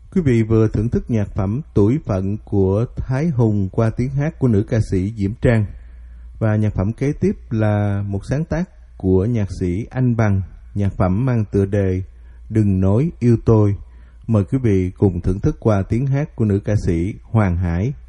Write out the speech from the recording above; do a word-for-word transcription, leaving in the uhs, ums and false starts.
Quý vị vừa thưởng thức nhạc phẩm Tuổi Phận của Thái Hùng qua tiếng hát của nữ ca sĩ Diễm Trang. Và nhạc phẩm kế tiếp là một sáng tác của nhạc sĩ Anh Bằng, nhạc phẩm mang tựa đề Đừng Nói Yêu Tôi. Mời quý vị cùng thưởng thức qua tiếng hát của nữ ca sĩ Hoàng Hải.